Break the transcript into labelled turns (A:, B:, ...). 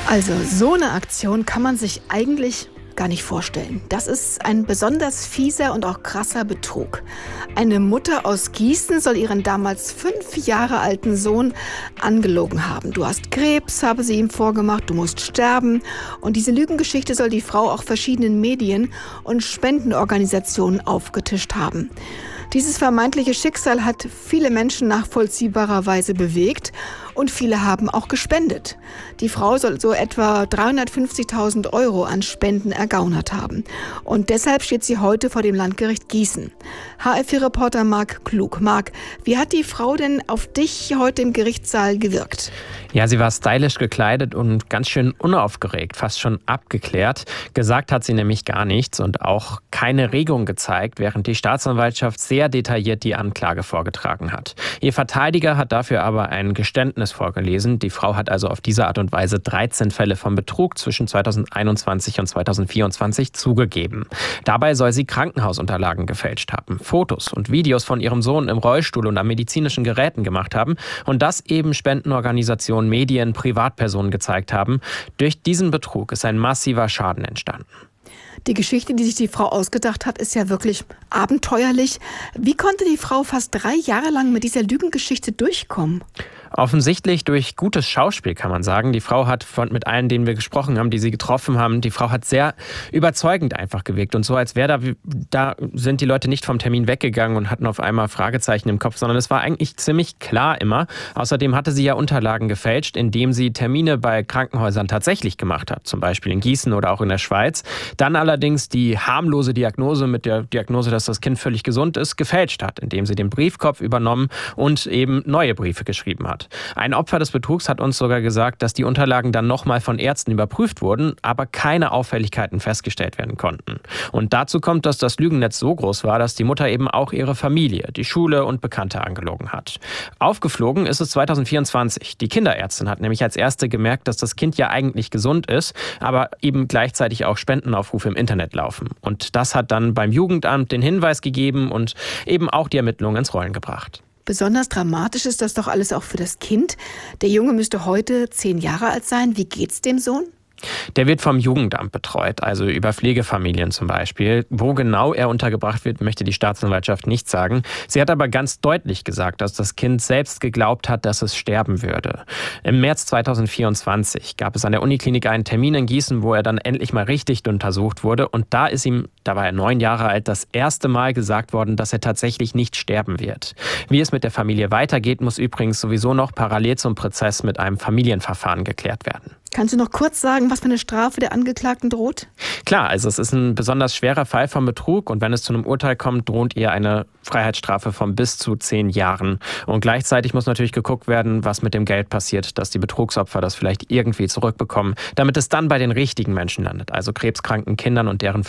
A: Also so eine Aktion kann man sich eigentlich gar nicht vorstellen. Das ist ein besonders fieser und auch krasser Betrug. Eine Mutter aus Gießen soll ihren damals 5 Jahre alten Sohn angelogen haben. Du hast Krebs, habe sie ihm vorgemacht, du musst sterben. Und diese Lügengeschichte soll die Frau auch verschiedenen Medien und Spendenorganisationen aufgetischt haben. Dieses vermeintliche Schicksal hat viele Menschen nachvollziehbarerweise bewegt und viele haben auch gespendet. Die Frau soll so etwa 350.000 € an Spenden ergaunert haben. Und deshalb steht sie heute vor dem Landgericht Gießen. HR4-Reporter Marc Klug. Marc, wie hat die Frau denn auf dich heute im Gerichtssaal gewirkt?
B: Ja, sie war stylisch gekleidet und ganz schön unaufgeregt, fast schon abgeklärt. Gesagt hat sie nämlich gar nichts und auch keine Regung gezeigt, während die Staatsanwaltschaft sehr detailliert die Anklage vorgetragen hat. Ihr Verteidiger hat dafür aber ein Geständnis vorgelesen. Die Frau hat also auf diese Art und Weise 13 Fälle von Betrug zwischen 2021 und 2024 zugegeben. Dabei soll sie Krankenhausunterlagen gefälscht haben, Fotos und Videos von ihrem Sohn im Rollstuhl und an medizinischen Geräten gemacht haben und das eben Spendenorganisationen, Medien, Privatpersonen gezeigt haben. Durch diesen Betrug ist ein massiver Schaden entstanden.
A: Die Geschichte, die sich die Frau ausgedacht hat, ist ja wirklich abenteuerlich. Wie konnte die Frau fast 3 Jahre lang mit dieser Lügengeschichte durchkommen?
B: Offensichtlich durch gutes Schauspiel, kann man sagen. Die Frau hat mit allen, denen wir gesprochen haben, die sie getroffen haben, die Frau hat sehr überzeugend einfach gewirkt. Und so, als wäre da sind die Leute nicht vom Termin weggegangen und hatten auf einmal Fragezeichen im Kopf, sondern es war eigentlich ziemlich klar immer. Außerdem hatte sie ja Unterlagen gefälscht, indem sie Termine bei Krankenhäusern tatsächlich gemacht hat. Zum Beispiel in Gießen oder auch in der Schweiz. Dann allerdings die harmlose Diagnose mit der Diagnose, dass das Kind völlig gesund ist, gefälscht hat, indem sie den Briefkopf übernommen und eben neue Briefe geschrieben hat. Ein Opfer des Betrugs hat uns sogar gesagt, dass die Unterlagen dann nochmal von Ärzten überprüft wurden, aber keine Auffälligkeiten festgestellt werden konnten. Und dazu kommt, dass das Lügennetz so groß war, dass die Mutter eben auch ihre Familie, die Schule und Bekannte angelogen hat. Aufgeflogen ist es 2024. Die Kinderärztin hat nämlich als erste gemerkt, dass das Kind ja eigentlich gesund ist, aber eben gleichzeitig auch Spendenaufrufe im Internet laufen. Und das hat dann beim Jugendamt den Hinweis gegeben und eben auch die Ermittlungen ins Rollen gebracht.
A: Besonders dramatisch ist das doch alles auch für das Kind. Der Junge müsste heute 10 Jahre alt sein. Wie geht's dem Sohn?
B: Der wird vom Jugendamt betreut, also über Pflegefamilien zum Beispiel. Wo genau er untergebracht wird, möchte die Staatsanwaltschaft nicht sagen. Sie hat aber ganz deutlich gesagt, dass das Kind selbst geglaubt hat, dass es sterben würde. Im März 2024 gab es an der Uniklinik einen Termin in Gießen, wo er dann endlich mal richtig untersucht wurde. Und da ist ihm, da war er 9 Jahre alt, das erste Mal gesagt worden, dass er tatsächlich nicht sterben wird. Wie es mit der Familie weitergeht, muss übrigens sowieso noch parallel zum Prozess mit einem Familienverfahren geklärt werden.
A: Kannst du noch kurz sagen, was für eine Strafe der Angeklagten droht?
B: Klar, also es ist ein besonders schwerer Fall von Betrug und wenn es zu einem Urteil kommt, droht ihr eine Freiheitsstrafe von bis zu 10 Jahren. Und gleichzeitig muss natürlich geguckt werden, was mit dem Geld passiert, dass die Betrugsopfer das vielleicht irgendwie zurückbekommen, damit es dann bei den richtigen Menschen landet, also krebskranken Kindern und deren